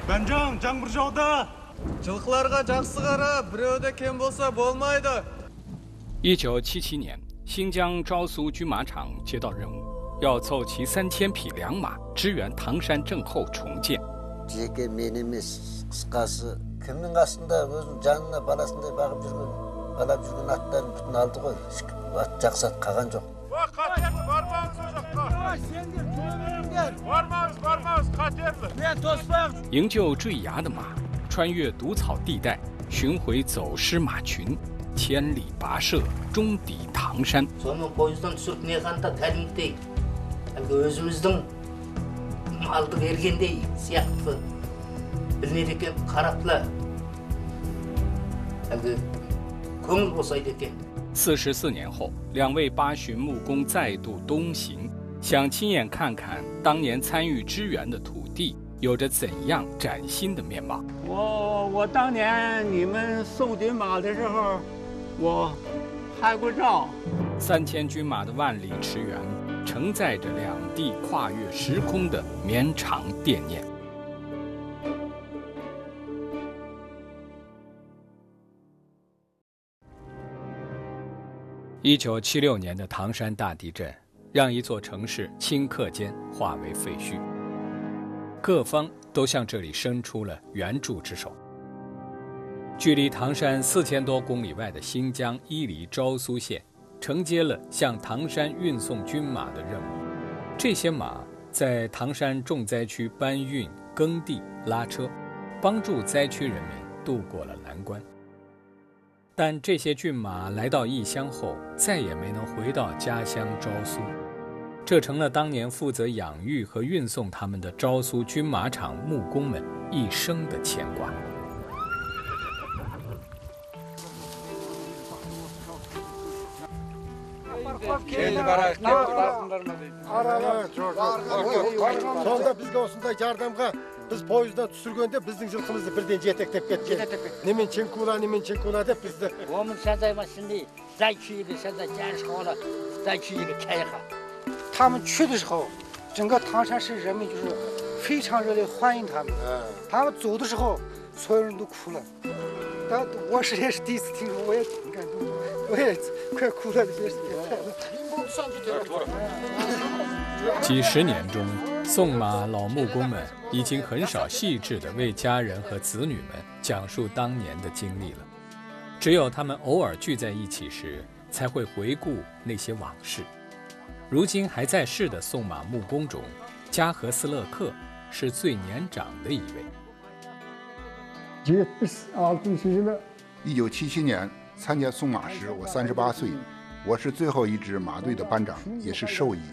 반장 장부르셔다. жылқыларға жақсы қара, біреуде кем болса болмайды。 1977年，新疆昭苏军马场接到任务，要凑齐3000匹良马，支援唐山震后重建。 жеке мен емес, қысқасы кімнің астында өзінің жанына баласындай бағып жүрген, балап жүрген аттарын бүтін алды ғой. Ат жақсат қалған жоқ. Қатерлі, бармаңыз о жаққа. Сендер жүре беріңдер. Бармаңыз, қатерлі. Мен тоспақ. 营救坠崖的马，穿越毒草地带，寻回走失马群，千里跋涉，终抵唐山。 соның пойыздан түсіртіне қанда кәдімгідей өзіміздің малды бергендей сияқты білінеді екен, қарапла көңіл босайды екен。 44年后，2位八旬木工再度东行，想亲眼看看当年参与支援的土地有着怎样崭新的面貌。 我当年你们送军马的时候，我拍过照。 3000军马的万里驰援，承载着两地跨越时空的绵长惦念。1976年的唐山大地震，让一座城市顷刻间化为废墟，各方都向这里伸出了援助之手。距离唐山4000多公里外的新疆伊犁昭苏县，承接了向唐山运送军马的任务。这些马在唐山重灾区搬运、耕地、拉车，帮助灾区人民渡过了难关。但这些骏马来到异乡后，再也没能回到家乡昭苏，这成了当年负责养育和运送他们的昭苏军马场木工们一生的牵挂。 сонда бізге осындай жардамға біз пойыздан түсіргенде біздің жылқымызды бірден жетектеп кеткен. Немен ченкула деп бізді. 我们现在嘛，现在灾区的现在建设好了，灾区一个开发。 他们去的时候，整个唐山市人民就是非常热烈欢迎他们。他们走的时候，所有人都哭了。但我也是第一次听说，我也挺感动的，我也快哭了。这些几十年中，送马老木工们已经很少细致地为家人和子女们讲述当年的经历了。只有他们偶尔聚在一起时，才会回顾那些往事。如今还在世的送马木工中，加和斯勒克是最年长的一位。 1977年参加送马时，我38岁。 我是最后一支马队的班长，也是兽医。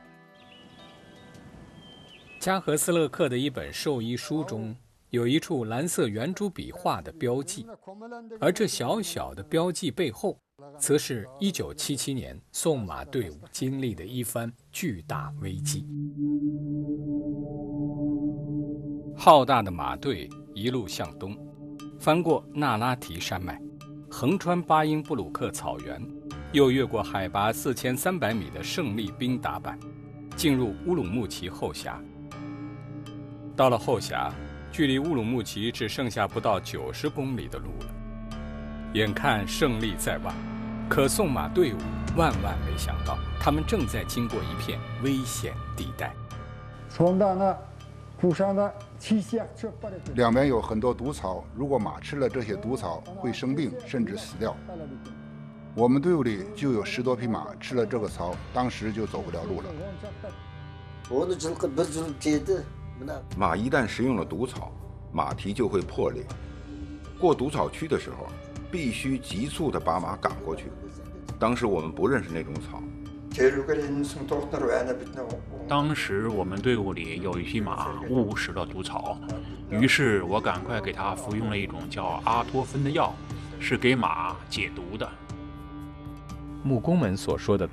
加和斯勒克的一本兽医书中有一处蓝色圆珠笔画的标记，而这小小的标记背后，则是1977年送马队伍经历的一番巨大危机。浩大的马队一路向东，翻过那拉提山脉，横穿巴音布鲁克草原。 又越过海拔4300米的胜利冰达板，进入乌鲁木齐后辖。到了后辖，距离乌鲁木齐只剩下不到90公里的路了。眼看胜利在望，可送马队伍万没想到，他们正在经过一片危险地带。 两边有很多毒草，如果马吃了这些毒草，会生病甚至死掉。 我们队伍里就有10多匹马吃了这个草，当时就走不了路了。 马一旦食用了毒草，马蹄就会破裂。过毒草区的时候，必须急速地把马赶过去。当时我们不认识那种草。 当时我们队伍里有一匹马误食了毒草，于是我赶快给它服用了一种叫阿托芬的药，是给马解毒的。 木工们所说的